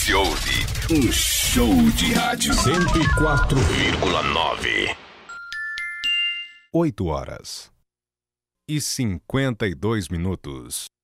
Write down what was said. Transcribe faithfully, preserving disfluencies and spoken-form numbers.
Você ouve um show de rádio cento e quatro vírgula nove. oito horas e cinquenta e dois minutos.